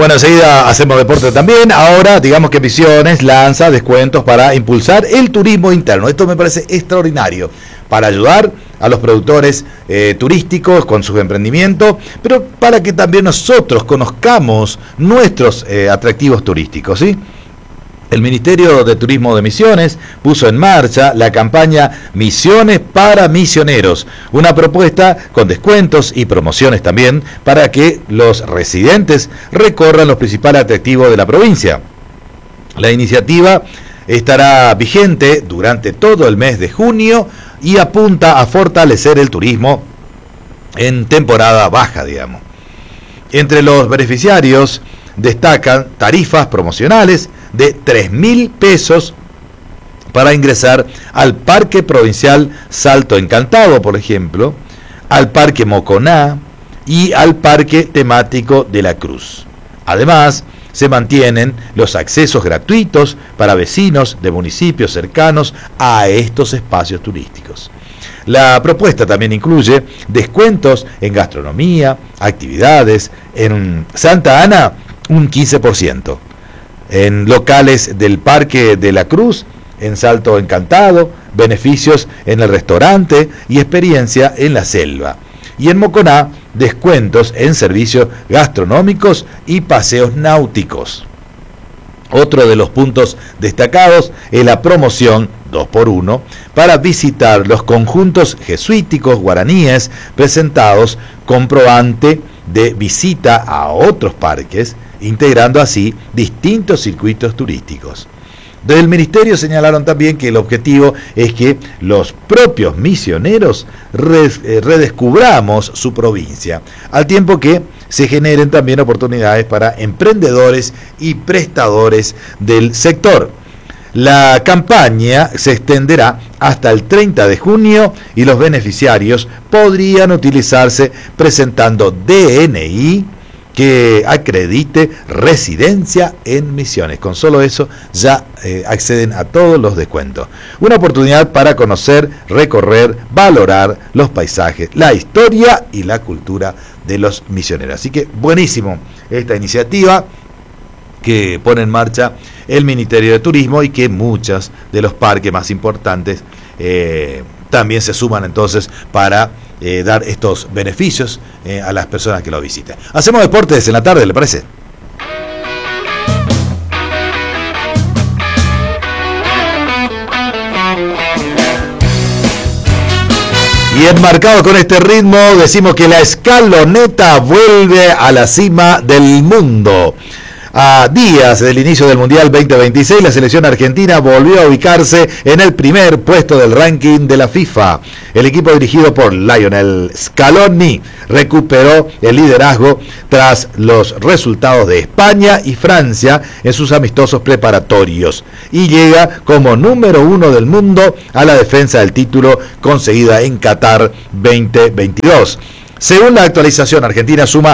Bueno, enseguida hacemos deporte también. Ahora, digamos que Misiones lanza descuentos para impulsar el turismo interno. Esto me parece extraordinario, para ayudar a los productores turísticos con sus emprendimientos, pero para que también nosotros conozcamos nuestros atractivos turísticos, ¿sí? El Ministerio de Turismo de Misiones puso en marcha la campaña Misiones para Misioneros, una propuesta con descuentos y promociones también para que los residentes recorran los principales atractivos de la provincia. La iniciativa estará vigente durante todo el mes de junio y apunta a fortalecer el turismo en temporada baja, digamos. Entre los beneficiarios destacan tarifas promocionales de 3.000 pesos para ingresar al Parque Provincial Salto Encantado, por ejemplo, al Parque Moconá y al Parque Temático de la Cruz. Además, se mantienen los accesos gratuitos para vecinos de municipios cercanos a estos espacios turísticos. La propuesta también incluye descuentos en gastronomía, actividades, en Santa Ana un 15%. En locales del Parque de la Cruz, en Salto Encantado, beneficios en el restaurante y experiencia en la selva. Y en Moconá, descuentos en servicios gastronómicos y paseos náuticos. Otro de los puntos destacados es la promoción 2x1 para visitar los conjuntos jesuíticos guaraníes presentados, comprobante de visita a otros parques, integrando así distintos circuitos turísticos. Desde el Ministerio señalaron también que el objetivo es que los propios misioneros redescubramos su provincia, al tiempo que se generen también oportunidades para emprendedores y prestadores del sector. La campaña se extenderá hasta el 30 de junio y los beneficiarios podrían utilizarse presentando DNI que acredite residencia en Misiones. Con solo eso ya acceden a todos los descuentos. Una oportunidad para conocer, recorrer, valorar los paisajes, la historia y la cultura de los misioneros. Así que buenísimo esta iniciativa que pone en marcha el Ministerio de Turismo y que muchos de los parques más importantes también se suman entonces para dar estos beneficios a las personas que lo visiten. Hacemos deportes en la tarde, ¿le parece? Y enmarcado con este ritmo, decimos que la escaloneta vuelve a la cima del mundo. A días del inicio del Mundial 2026, la selección argentina volvió a ubicarse en el primer puesto del ranking de la FIFA. El equipo dirigido por Lionel Scaloni recuperó el liderazgo tras los resultados de España y Francia en sus amistosos preparatorios y llega como número 1 del mundo a la defensa del título conseguida en Qatar 2022. Según la actualización, Argentina suma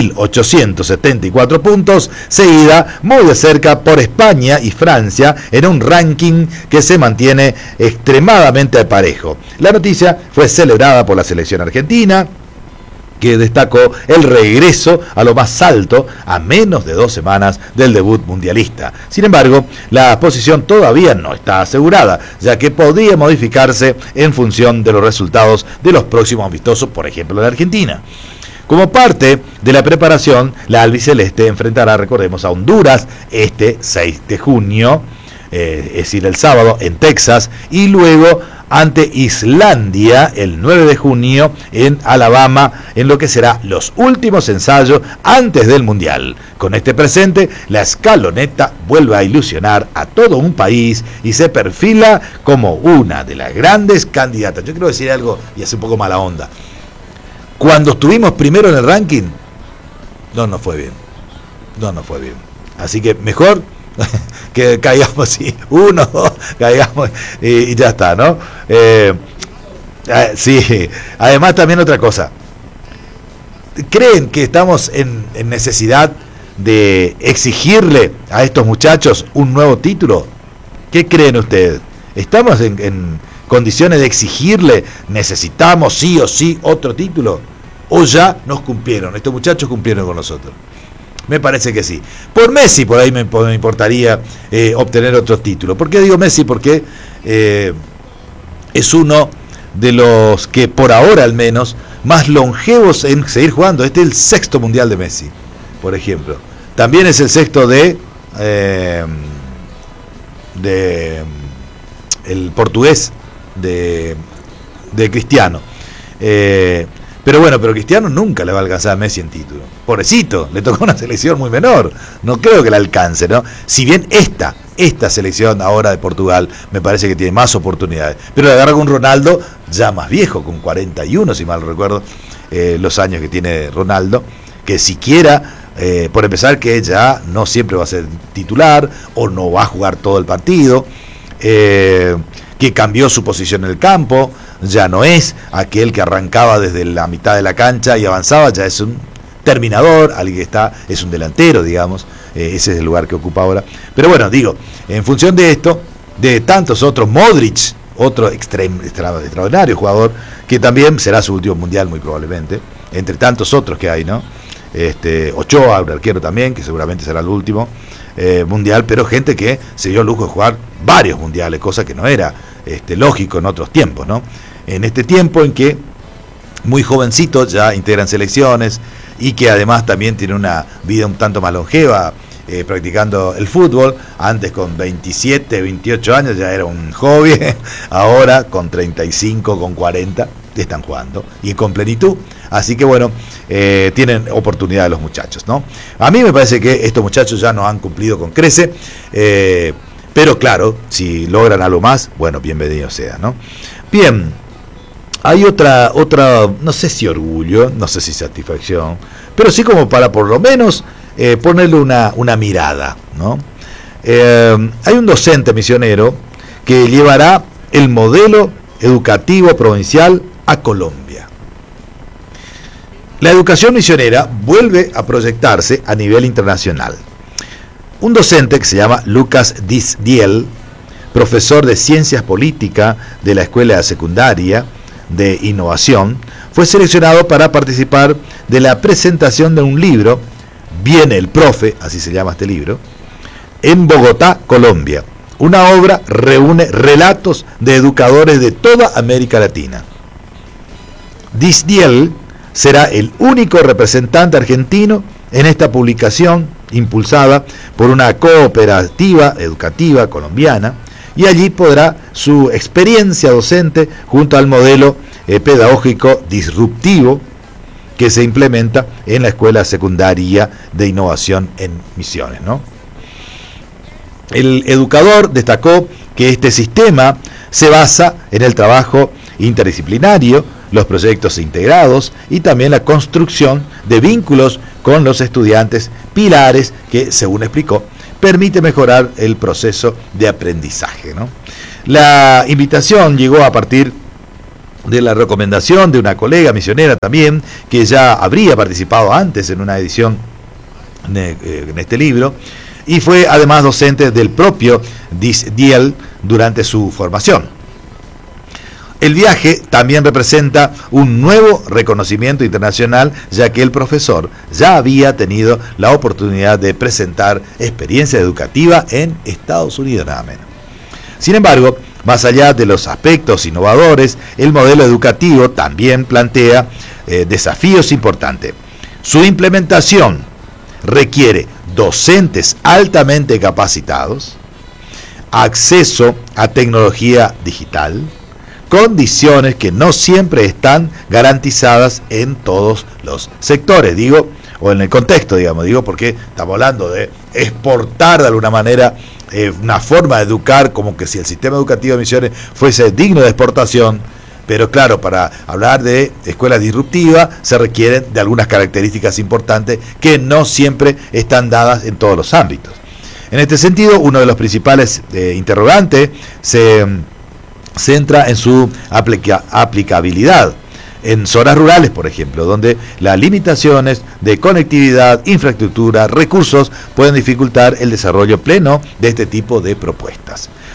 1.874 puntos, seguida muy de cerca por España y Francia en un ranking que se mantiene extremadamente parejo. La noticia fue celebrada por la selección argentina, que destacó el regreso a lo más alto a menos de 2 semanas del debut mundialista. Sin embargo, la posición todavía no está asegurada, ya que podría modificarse en función de los resultados de los próximos amistosos, por ejemplo, de Argentina. Como parte de la preparación, la albiceleste enfrentará, recordemos, a Honduras este 6 de junio, es decir, el sábado en Texas, y luego ante Islandia el 9 de junio en Alabama, en lo que será los últimos ensayos antes del Mundial. Con este presente, la escaloneta vuelve a ilusionar a todo un país y se perfila como una de las grandes candidatas. Yo quiero decir algo y hace un poco mala onda. Cuando estuvimos primero en el ranking, no nos fue bien. Así que mejor que caigamos así, 1, 2, caigamos y ya está, ¿no? Sí, además también otra cosa. ¿Creen que estamos en necesidad de exigirle a estos muchachos un nuevo título? ¿Qué creen ustedes? ¿Estamos en condiciones de exigirle, necesitamos sí o sí otro título? ¿O ya nos cumplieron? Estos muchachos cumplieron con nosotros. Me parece que sí. Por Messi, por ahí me importaría obtener otro título. ¿Por qué digo Messi? Porque es uno de los que por ahora al menos más longevos en seguir jugando. Este es el 6º mundial de Messi, por ejemplo. También es el 6º de el portugués de Cristiano. Pero bueno, pero Cristiano nunca le va a alcanzar a Messi en título. Pobrecito, le tocó una selección muy menor. No creo que le alcance, ¿no? Si bien esta selección ahora de Portugal me parece que tiene más oportunidades. Pero la agarra con Ronaldo ya más viejo, con 41, si mal recuerdo, los años que tiene Ronaldo, que siquiera, por empezar, que ya no siempre va a ser titular o no va a jugar todo el partido, que cambió su posición en el campo, ya no es aquel que arrancaba desde la mitad de la cancha y avanzaba, ya es un terminador, alguien que es un delantero, digamos, ese es el lugar que ocupa ahora. Pero bueno, digo, en función de esto, de tantos otros, Modric, otro extraordinario jugador, que también será su último mundial muy probablemente, entre tantos otros que hay, ¿no? Ochoa, un arquero también, que seguramente será el último mundial, pero gente que se dio el lujo de jugar varios mundiales, cosa que no era lógico en otros tiempos, ¿no? En este tiempo en que muy jovencitos ya integran selecciones y que además también tienen una vida un tanto más longeva practicando el fútbol. Antes con 27, 28 años ya era un joven, ahora con 35, con 40 están jugando y con plenitud. Así que bueno, tienen oportunidad los muchachos, ¿no? A mí me parece que estos muchachos ya no han cumplido con crece, pero claro, si logran algo más, bueno, bienvenido sea, ¿no? Bien, hay otra, no sé si orgullo, no sé si satisfacción, pero sí como para por lo menos ponerle una mirada, ¿no? Hay un docente misionero que llevará el modelo educativo provincial a Colombia. La educación misionera vuelve a proyectarse a nivel internacional. Un docente que se llama Lucas Disdiel, profesor de Ciencias Políticas de la Escuela Secundaria de Innovación, fue seleccionado para participar de la presentación de un libro, Viene el Profe, así se llama este libro, en Bogotá, Colombia. Una obra reúne relatos de educadores de toda América Latina. Disdiel será el único representante argentino en esta publicación impulsada por una cooperativa educativa colombiana, y allí podrá su experiencia docente junto al modelo pedagógico disruptivo que se implementa en la Escuela Secundaria de Innovación en Misiones, ¿no? El educador destacó que este sistema se basa en el trabajo interdisciplinario, los proyectos integrados y también la construcción de vínculos con los estudiantes, pilares que, según explicó, permite mejorar el proceso de aprendizaje, ¿no? La invitación llegó a partir de la recomendación de una colega misionera también, que ya habría participado antes en una edición en este libro, y fue además docente del propio Disdiel durante su formación. El viaje también representa un nuevo reconocimiento internacional, ya que el profesor ya había tenido la oportunidad de presentar experiencia educativa en Estados Unidos nada menos. Sin embargo, más allá de los aspectos innovadores, el modelo educativo también plantea desafíos importantes. Su implementación requiere docentes altamente capacitados, acceso a tecnología digital, condiciones que no siempre están garantizadas en todos los sectores, digo, o en el contexto, digamos, digo, porque estamos hablando de exportar de alguna manera una forma de educar, como que si el sistema educativo de Misiones fuese digno de exportación, pero claro, para hablar de escuelas disruptivas se requieren de algunas características importantes que no siempre están dadas en todos los ámbitos. En este sentido, uno de los principales interrogantes se centra en su aplicabilidad en zonas rurales, por ejemplo, donde las limitaciones de conectividad, infraestructura, recursos pueden dificultar el desarrollo pleno de este tipo de propuestas.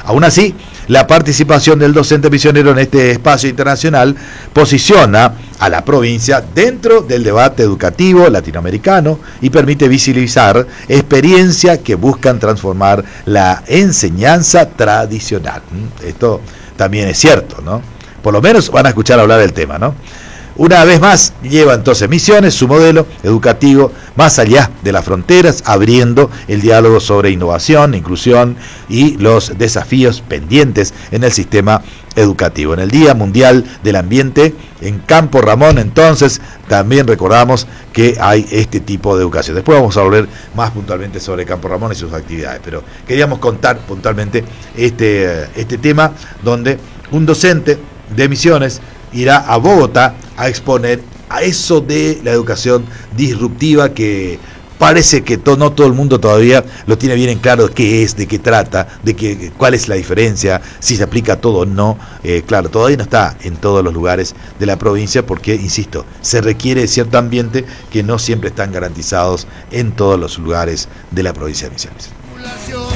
Aún así, la participación del docente misionero en este espacio internacional posiciona a la provincia dentro del debate educativo latinoamericano y permite visibilizar experiencias que buscan transformar la enseñanza tradicional. Esto también es cierto, ¿no? Por lo menos van a escuchar hablar del tema, ¿no? Una vez más, lleva entonces Misiones su modelo educativo más allá de las fronteras, abriendo el diálogo sobre innovación, inclusión y los desafíos pendientes en el sistema educativo. En el Día Mundial del Ambiente, en Campo Ramón, entonces, también recordamos que hay este tipo de educación. Después vamos a volver más puntualmente sobre Campo Ramón y sus actividades, pero queríamos contar puntualmente este tema donde un docente de Misiones irá a Bogotá a exponer a eso de la educación disruptiva que parece que no todo el mundo todavía lo tiene bien en claro qué es, de qué trata, cuál es la diferencia, si se aplica a todo o no. Claro, todavía no está en todos los lugares de la provincia porque, insisto, se requiere cierto ambiente que no siempre están garantizados en todos los lugares de la provincia de Misiones.